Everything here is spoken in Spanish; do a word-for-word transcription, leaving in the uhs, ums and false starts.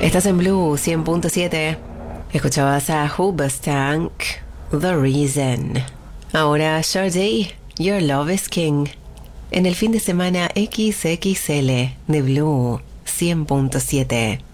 Estás en Blue cien punto siete. Escuchabas a Hoobastank, The Reason. Ahora Sade, Your Love is King. En el fin de semana equis equis ele de Blue cien punto siete.